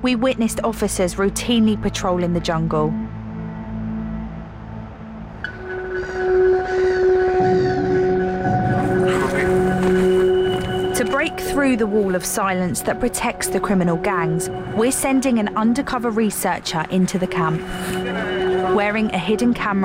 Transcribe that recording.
We witnessed officers routinely patrolling the jungle. To break through the wall of silence that protects the criminal gangs, we're sending an undercover researcher into the camp. Wearing a hidden camera